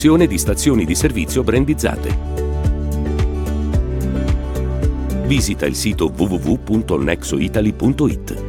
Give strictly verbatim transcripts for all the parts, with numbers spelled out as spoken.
di stazioni di servizio brandizzate. Visita il sito w w w punto nexoitaly punto it.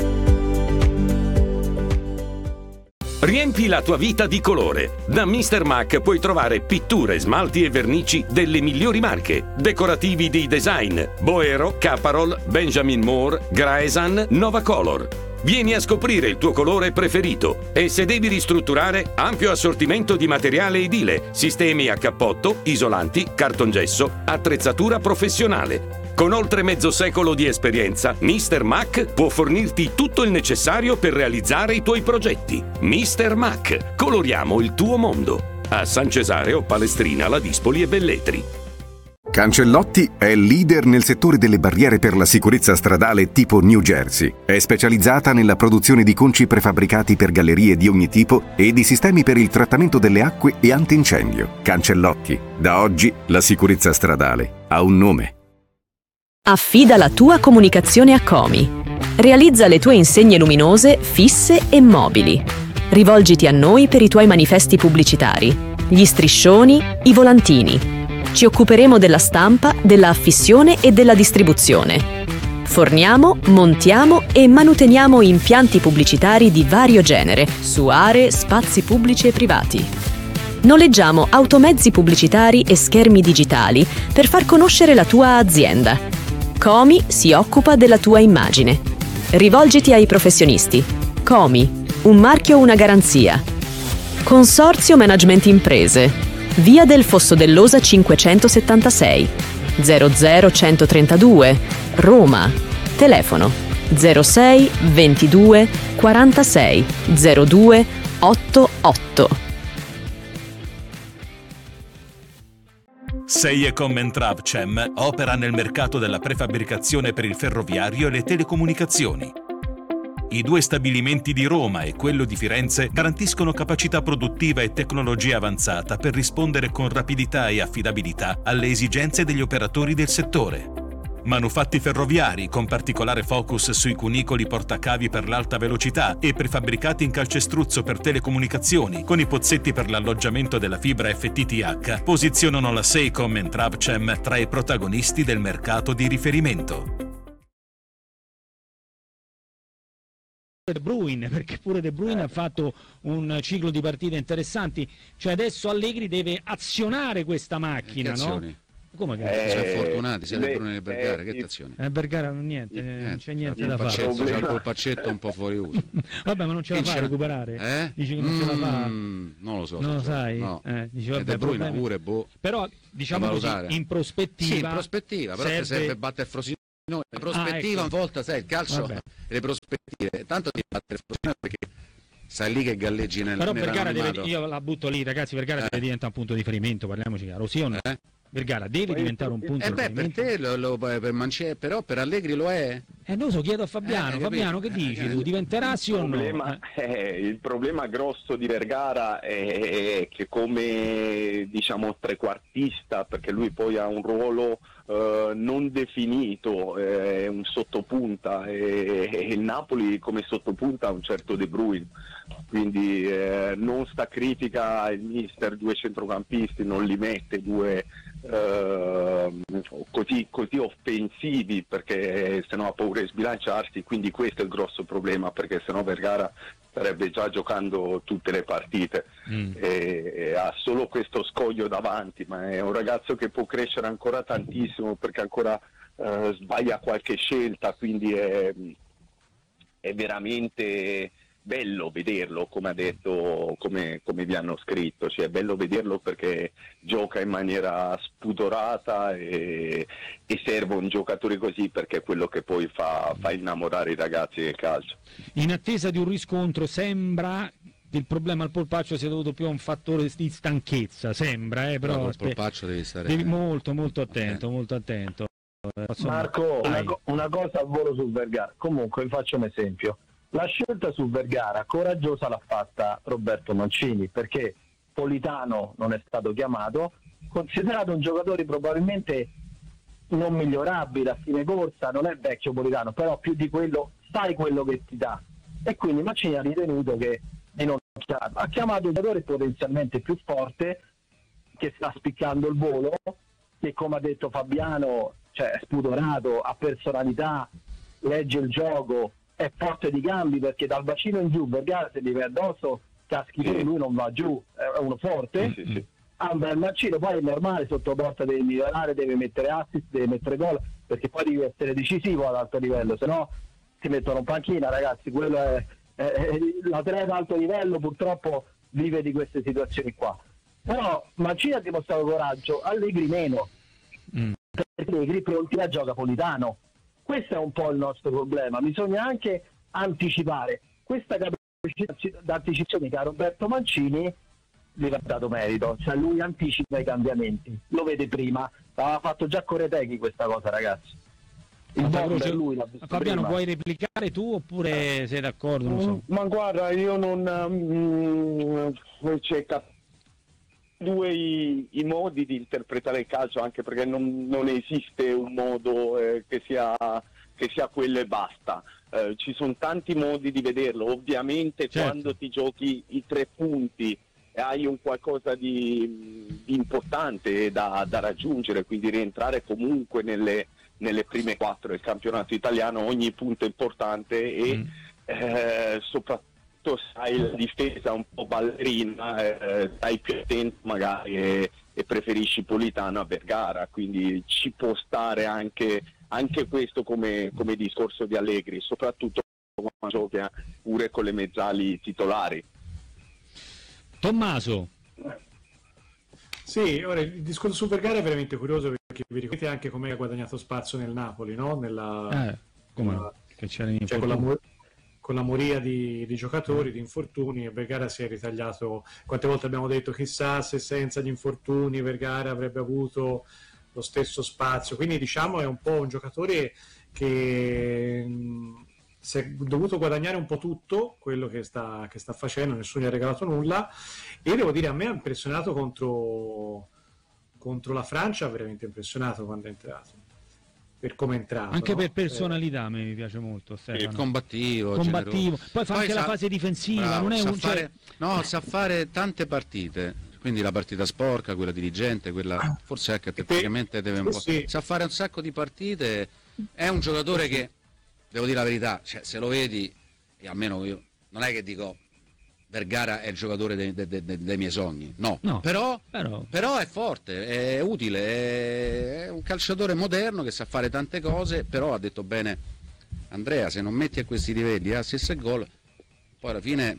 Riempi la tua vita di colore. Da mister Mac puoi trovare pitture, smalti e vernici delle migliori marche. Decorativi di Design, Boero, Caparol, Benjamin Moore, Graesan, Nova Color. Vieni a scoprire il tuo colore preferito e se devi ristrutturare, ampio assortimento di materiale edile, sistemi a cappotto, isolanti, cartongesso, attrezzatura professionale. Con oltre mezzo secolo di esperienza, mister Mac può fornirti tutto il necessario per realizzare i tuoi progetti. mister Mac, coloriamo il tuo mondo. A San Cesareo, Palestrina, Ladispoli e Velletri. Cancellotti è leader nel settore delle barriere per la sicurezza stradale tipo New Jersey. È specializzata nella produzione di conci prefabbricati per gallerie di ogni tipo e di sistemi per il trattamento delle acque e antincendio. Cancellotti. Da oggi la sicurezza stradale ha un nome. Affida la tua comunicazione a Comi. Realizza le tue insegne luminose, fisse e mobili. Rivolgiti a noi per i tuoi manifesti pubblicitari, gli striscioni, i volantini. Ci occuperemo della stampa, della affissione e della distribuzione. Forniamo, montiamo e manuteniamo impianti pubblicitari di vario genere su aree, spazi pubblici e privati. Noleggiamo automezzi pubblicitari e schermi digitali per far conoscere la tua azienda. Comi si occupa della tua immagine. Rivolgiti ai professionisti. Comi, un marchio, una garanzia. Consorzio Management Imprese. Via del Fosso dell'Osa cinquecentosettantasei, zero zero centotrentadue, Roma. Telefono zero sei ventidue quarantasei zero due ottantotto. Seiecom e Travcem opera nel mercato della prefabbricazione per il ferroviario e le telecomunicazioni. I due stabilimenti di Roma e quello di Firenze garantiscono capacità produttiva e tecnologia avanzata per rispondere con rapidità e affidabilità alle esigenze degli operatori del settore. Manufatti ferroviari con particolare focus sui cunicoli portacavi per l'alta velocità e prefabbricati in calcestruzzo per telecomunicazioni con i pozzetti per l'alloggiamento della fibra F T T H posizionano la Seiecom e Travcem tra i protagonisti del mercato di riferimento. De Bruyne, perché pure De Bruyne eh. ha fatto un ciclo di partite interessanti, cioè adesso Allegri deve azionare questa macchina, no? Come che eh, siamo fortunati, sia De Bruyne che Vergara, eh, che azioni? Eh, Vergara niente, eh, non c'è niente da fare. C'è il polpaccetto un po' fuori uso. Vabbè, ma non ce la fa a recuperare? Eh? Dici che non mm, ce la fa? Non lo so. Non lo so. sai? No. Eh, dici, vabbè, De Bruyne problemi. pure, boh. Però diciamo così, in prospettiva. Sì, in prospettiva, però serve, serve battere Frosinone. No, la prospettiva, ah, ecco. Una volta sai il calcio, vabbè. Le prospettive, tanto di battere Frosinone perché sai lì che galleggi nel però Vergara deve, io la butto lì, ragazzi, Vergara eh. deve diventare un punto di riferimento, parliamoci chiaro, sì o no? Eh? Vergara deve diventare un punto eh di beh, riferimento. Per te, lo, lo, per Mancini, però per Allegri lo è? Eh non so, chiedo a Fabiano, eh, Fabiano che dici eh, tu, diventerà sì o no? Eh, il problema grosso di Vergara è che come diciamo trequartista, perché lui poi ha un ruolo Uh, non definito, è uh, un sottopunta e, e il Napoli come sottopunta ha un certo De Bruyne, quindi uh, non sta critica il mister due centrocampisti, non li mette due uh, così, così offensivi perché sennò ha paura di sbilanciarsi, quindi questo è il grosso problema, perché sennò Vergara starebbe già giocando tutte le partite mm. e, e ha solo questo scoglio davanti, ma è un ragazzo che può crescere ancora tantissimo perché ancora uh, sbaglia qualche scelta, quindi è, è veramente bello vederlo, come ha detto, come, come vi hanno scritto, cioè è bello vederlo perché gioca in maniera spudorata e, e serve un giocatore così, perché è quello che poi fa, fa innamorare i ragazzi del calcio. In attesa di un riscontro sembra che il problema al polpaccio sia dovuto più a un fattore di stanchezza, sembra, eh, però, però il polpaccio devi stare devi molto molto attento, okay. molto attento. Insomma, Marco, una, co- una cosa al volo sul Vergara, comunque vi faccio un esempio. La scelta su Vergara coraggiosa l'ha fatta Roberto Mancini, perché Politano non è stato chiamato, considerato un giocatore probabilmente non migliorabile a fine corsa, non è vecchio Politano, però più di quello sai quello che ti dà, e quindi Mancini ha ritenuto che di non chiamarlo. Ha chiamato un giocatore potenzialmente più forte, che sta spiccando il volo, che come ha detto Fabiano, cioè è spudorato, ha personalità, legge il gioco, è forte di gambi, perché dal bacino in giù Vergara se gli vai addosso caschi tu, lui non va giù, è uno forte, sì, sì, sì. Ha un bel mancino, poi è normale, sotto porta deve migliorare, deve mettere assist, deve mettere gol, perché poi devi essere decisivo ad alto livello, se no ti mettono in panchina, ragazzi. Quello è, è, è l'atleta alto livello purtroppo vive di queste situazioni qua. Però Mancini ha dimostrato coraggio, Allegri meno, mm. perché Allegri pronti la gioca Politano. Questo è un po' il nostro problema, bisogna anche anticipare questa capacità d'anticipazione che a Roberto Mancini gli ha dato merito, cioè lui anticipa i cambiamenti, lo vede prima, aveva fatto già Correteghi questa cosa, ragazzi. Il Croce, lui l'ha visto Fabiano, prima. Vuoi replicare tu oppure sei d'accordo? Non so. Ma guarda, io non um, c'è due i, i modi di interpretare il calcio, anche perché non, non esiste un modo eh, che sia che sia quello e basta. Eh, ci sono tanti modi di vederlo, ovviamente, certo. Quando ti giochi i tre punti hai un qualcosa di, di importante da, da raggiungere, quindi rientrare comunque nelle, nelle prime quattro del campionato italiano, ogni punto è importante e mm. eh, soprattutto sai la difesa un po' ballerina, eh, stai più attento magari e, e preferisci Politano a Vergara, quindi ci può stare anche, anche questo come, come discorso di Allegri, soprattutto quando gioca pure con le mezzali titolari. Tommaso. Sì, ora il discorso su Vergara è veramente curioso, perché vi ricordate anche come ha guadagnato spazio nel Napoli, no? Nella, eh, come nella, che c'era in cioè con, la, con la moria di, di giocatori, di infortuni, e Vergara si è ritagliato. Quante volte abbiamo detto chissà se senza gli infortuni Vergara avrebbe avuto lo stesso spazio, quindi diciamo è un po' un giocatore che mh, si è dovuto guadagnare un po' tutto quello che sta, che sta facendo, nessuno gli ha regalato nulla, e devo dire a me ha impressionato contro, contro la Francia, ha veramente impressionato quando è entrato, per come è entrato, anche no? per personalità. eh, mi piace molto Stefano. combattivo, combattivo. Poi fa poi anche sa, la fase difensiva, bravo, non è sa un fare, cioè... no, sa fare tante partite, quindi la partita sporca, quella dirigente, quella forse anche tecnicamente deve un po', sì. Sa fare un sacco di partite, è un giocatore sì. che, devo dire la verità, cioè, se lo vedi, e almeno io non è che dico Vergara è il giocatore dei, dei, dei, dei miei sogni, no, no però, però... però è forte, è utile, è un calciatore moderno che sa fare tante cose, però ha detto bene Andrea, se non metti a questi livelli assist e gol, poi alla fine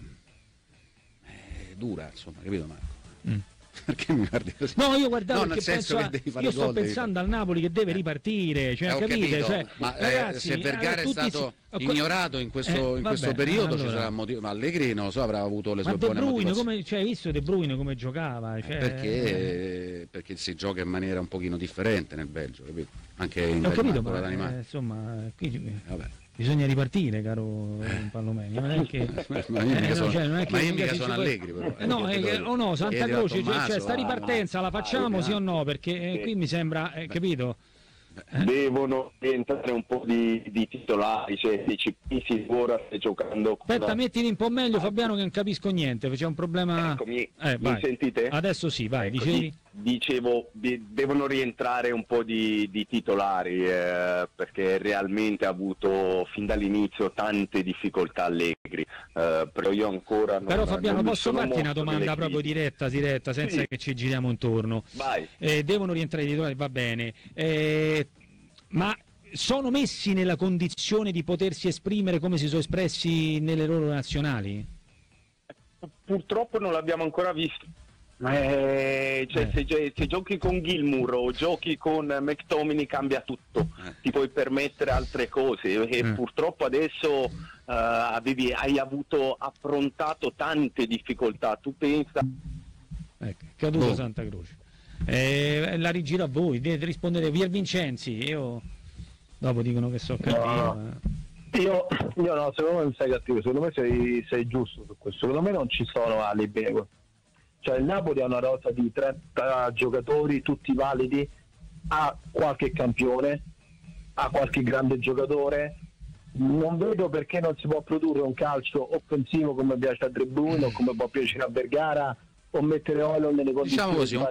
è dura, insomma, capito Marco? Mm. Perché mi guardi così? No, io guardavo, no, perché penso a, io sto pensando al Napoli che deve ripartire, cioè, eh, capite? Cioè, ma ragazzi, eh, se Vergara allora, è stato si... ignorato in questo, eh, in questo vabbè, periodo allora... ci sarà motivo, ma Allegri non lo so, avrà avuto le ma sue De buone Bruyne, motivazioni. come, cioè, hai visto De Bruyne come giocava? Cioè... Eh, perché, perché si gioca in maniera un pochino differente nel Belgio, capito? Anche in ho capito, ma, eh, insomma, qui... vabbè. Bisogna ripartire, caro Pallomeni, non è che ma io mica sono, cioè, non è che ma io mica sono allegri, però. Eh, no, eh, o no, Santa Croce, cioè, cioè sta ripartenza la facciamo ah, sì o no? Perché eh, qui mi sembra, eh, capito? Eh? Devono entrare un po' di, di titolari, cioè di C P si ora stai giocando. Aspetta, con... mettili un po' meglio Fabiano, che non capisco niente, c'è un problema. Ecco, mi, eh, mi sentite? Adesso sì, vai, ecco, dicevi. Dicevo, de- devono rientrare un po' di, di titolari, eh, perché realmente ha avuto fin dall'inizio tante difficoltà Allegri, eh, però io ancora non, però Fabiano non posso farti una domanda proprio diretta, diretta senza sì. che ci giriamo intorno. Vai. Eh, devono rientrare i titolari, va bene, eh, ma sono messi nella condizione di potersi esprimere come si sono espressi nelle loro nazionali? Purtroppo non l'abbiamo ancora visto. Eh, cioè, eh. se, se giochi con Gilmour o giochi con McTominay cambia tutto, eh. ti puoi permettere altre cose e eh. purtroppo adesso uh, avevi, hai avuto affrontato tante difficoltà, tu pensa ecco, caduto oh. Santa Croce, eh, la rigiro a voi, dovete rispondere via Vincenzi, io dopo dicono che so cattivo. No. Io, io no, secondo me non sei cattivo, secondo me sei, sei giusto su questo, secondo me non ci sono alibi. Cioè il Napoli ha una rosa di trenta giocatori, tutti validi, ha qualche campione, ha qualche grande giocatore, non vedo perché non si può produrre un calcio offensivo come piace a De Bruyne o come può piacere a Vergara o mettere Haaland nelle condizioni, diciamo così,